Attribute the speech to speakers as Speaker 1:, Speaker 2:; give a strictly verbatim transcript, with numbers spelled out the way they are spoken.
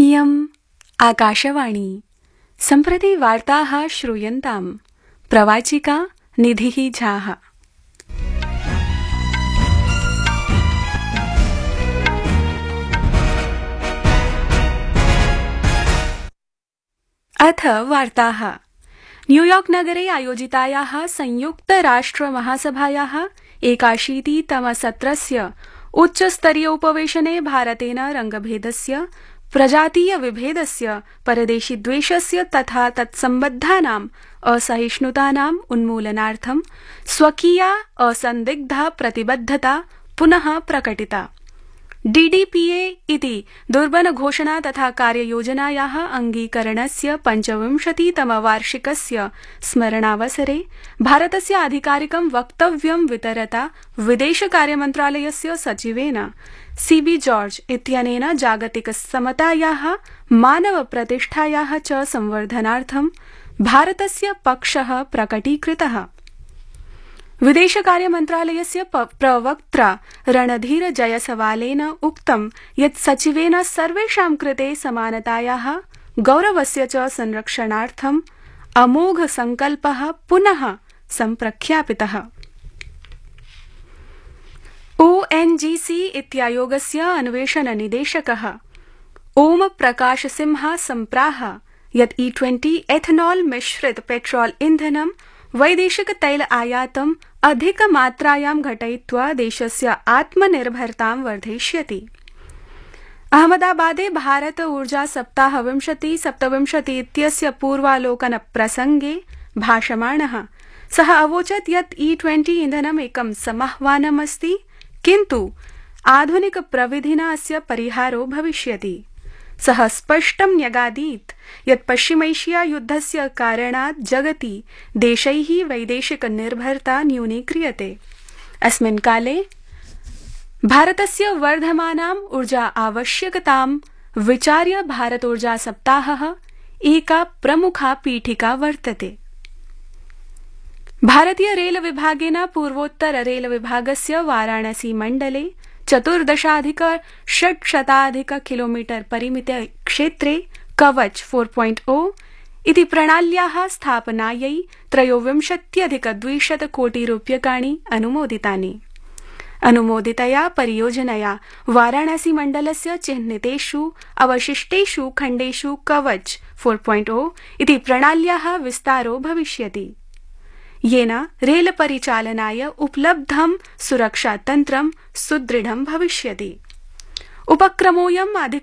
Speaker 1: इयम् आकाशवाणी सम्प्रति वार्ताः श्रूयन्ताम् प्रवाचिका निधिः झाः। अथ वार्ताः। न्यूयॉर्क नगरे आयोजितायाः संयुक्त राष्ट्र महासभायाः एकाशीतितमसत्रस्य उच्चस्तरीयोपवेशने भारतेन रंगभेदस्य, प्रजातीय विभेदस्य, परदेशीद्वेषस्य तथा तत्सम्बद्धानाम् असहिष्णुतानाम् उन्मूलनार्थं स्वकीया असन्दिग्धा प्रतिबद्धता पुनः प्रकटिता। डीडीपीए इति दुर्बन घोषणा तथा कार्ययोजनायाः अङ्गीकरणस्य पञ्चविंशतितमवार्षिकस्य स्मरणावसरे भारतस्य आधिकारिकं वक्तव्यं वितरता विदेशकार्यमन्त्रालयस्य सचिवेन सीबी जॉर्ज इत्यनेन जागतिकसमतायाः, मानवप्रतिष्ठायाः च संवर्धनार्थं भारतस्य पक्षः प्रकटीकृतः। विदेशकार्यमन्त्रालयस्य प्रवक्त्रा रणधीर जयसवालेन उक्तं यत् सचिवेन सर्वेषां कृते समानतायाः, गौरवस्य च संरक्षणार्थं अमोघ संकल्पः पुनः सम्प्रख्यापितः। ओएनजीसी इत्यायोगस्य अन्वेषण निदेशकः ओम प्रकाश सिंह सम्प्राह यत् ई ट्वेंटी एथनॉल मिश्रित पेट्रोल इन्धनं वैदेशिक तैल आयातम् अधिकमात्रायां घटयित्वा देशस्य आत्मनिर्भरतां वर्धयिष्यति। अहमदाबादे भारत ऊर्जा सप्ताह विंशति सप्तविंशति इत्यस्य पूर्वालोकन प्रसंगे भाषमाणः सः अवोचत् यत् ई ट्वेंटी इन्धनम् एकं समाह्वानमस्ति, किन्तु आधुनिक प्रविधिना अस्य परिहारो भविष्यति। सः स्पष्टं न्यगादीत् यत् पश्चिमैशिया युद्धस्य कारणात् जगति देशैः वैदेशिक निर्भरता न्यूनीक्रियते। अस्मिन् काले भारतस्य वर्धमानाम् ऊर्जा आवश्यकतां विचार्य भारत ऊर्जा सप्ताहः एका प्रमुखा पीठिका वर्तते। भारतीय रेल विभागेन पूर्वोत्तर रेल विभागस्य वाराणसी मण्डले चतुर्दशाधिक षट्शताधिक किलोमीटर परिमिते क्षेत्रे कवच फोर पॉइंट ओ इति प्रणाल्याः स्थापनायै त्रयोविंशत्यधिक द्विशत कोटि रूप्यकाणि अनुमोदितानि। अनुमोदितया परियोजनया वाराणसी मण्डलस्य चिह्नितेषु अवशिष्टेषु खण्डेषु कवच फोर पॉइंट ओ इति प्रणाल्याः विस्तारो भविष्यति, येन रेल परिचालनाय उपलब्धं सुरक्षातन्त्रं सुदृढं भविष्यति। उपक्रमोऽयं